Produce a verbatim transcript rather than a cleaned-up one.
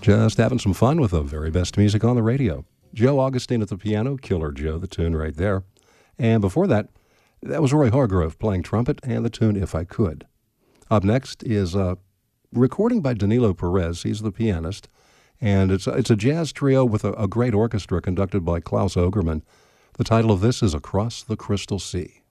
Just having some fun with the very best music on the radio. Joe Augustine at the piano, Killer Joe, the tune right there. And before that, that was Roy Hargrove playing trumpet and the tune If I Could. Up next is a recording by Danilo Perez. He's the pianist. And it's a, it's a jazz trio with a, a great orchestra conducted by Klaus Ogerman. The title of this is Across the Crystal Sea.